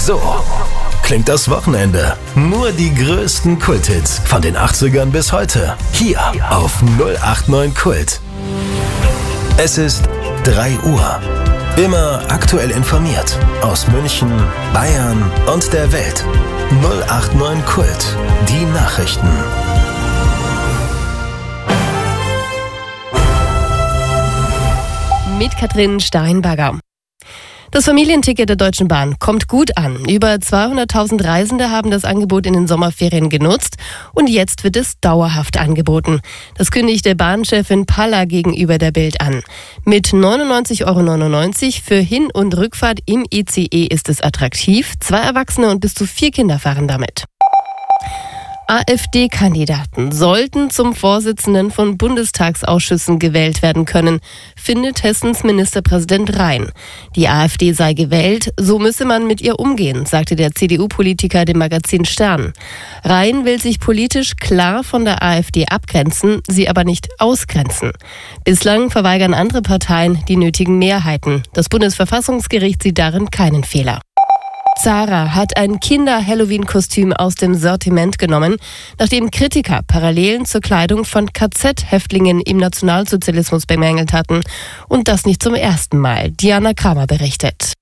So klingt das Wochenende. Nur die größten Kulthits von den 80ern bis heute. Hier auf 089 Kult. Es ist 3 Uhr. Immer aktuell informiert. Aus München, Bayern und der Welt. 089 Kult. Die Nachrichten. Mit Katrin Steinberger. Das Familienticket der Deutschen Bahn kommt gut an. Über 200.000 Reisende haben das Angebot in den Sommerferien genutzt und jetzt wird es dauerhaft angeboten. Das kündigte Bahnchefin Palla gegenüber der Bild an. Mit 99,99 € für Hin- und Rückfahrt im ICE ist es attraktiv. 2 Erwachsene und bis zu 4 Kinder fahren damit. AfD-Kandidaten sollten zum Vorsitzenden von Bundestagsausschüssen gewählt werden können, findet Hessens Ministerpräsident Rhein. Die AfD sei gewählt, so müsse man mit ihr umgehen, sagte der CDU-Politiker dem Magazin Stern. Rhein will sich politisch klar von der AfD abgrenzen, sie aber nicht ausgrenzen. Bislang verweigern andere Parteien die nötigen Mehrheiten. Das Bundesverfassungsgericht sieht darin keinen Fehler. Zara hat ein Kinder-Halloween-Kostüm aus dem Sortiment genommen, nachdem Kritiker Parallelen zur Kleidung von KZ-Häftlingen im Nationalsozialismus bemängelt hatten. Und das nicht zum ersten Mal. Diana Kramer berichtet.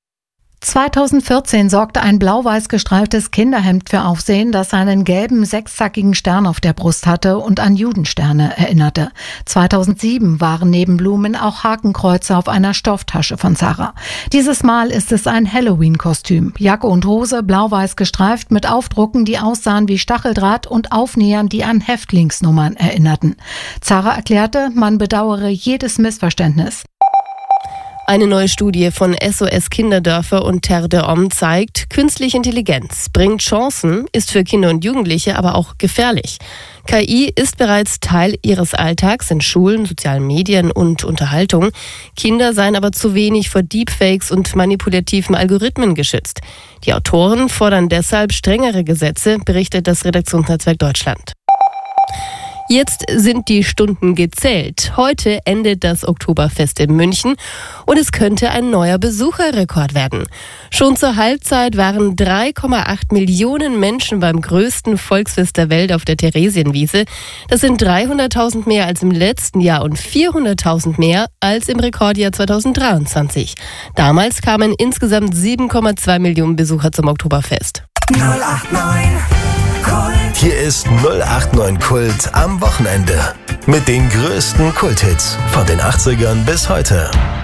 2014 sorgte ein blau-weiß gestreiftes Kinderhemd für Aufsehen, das einen gelben, 6-zackigen Stern auf der Brust hatte und an Judensterne erinnerte. 2007 waren neben Blumen auch Hakenkreuze auf einer Stofftasche von Zara. Dieses Mal ist es ein Halloween-Kostüm. Jacke und Hose blau-weiß gestreift mit Aufdrucken, die aussahen wie Stacheldraht und Aufnähern, die an Häftlingsnummern erinnerten. Zara erklärte, man bedauere jedes Missverständnis. Eine neue Studie von SOS Kinderdörfer und Terre de Hommes zeigt, künstliche Intelligenz bringt Chancen, ist für Kinder und Jugendliche aber auch gefährlich. KI ist bereits Teil ihres Alltags in Schulen, sozialen Medien und Unterhaltung. Kinder seien aber zu wenig vor Deepfakes und manipulativen Algorithmen geschützt. Die Autoren fordern deshalb strengere Gesetze, berichtet das Redaktionsnetzwerk Deutschland. Jetzt sind die Stunden gezählt. Heute endet das Oktoberfest in München und es könnte ein neuer Besucherrekord werden. Schon zur Halbzeit waren 3,8 Millionen Menschen beim größten Volksfest der Welt auf der Theresienwiese. Das sind 300.000 mehr als im letzten Jahr und 400.000 mehr als im Rekordjahr 2023. Damals kamen insgesamt 7,2 Millionen Besucher zum Oktoberfest. 089 Kult. Hier ist 089 Kult am Wochenende. Mit den größten Kulthits von den 80ern bis heute.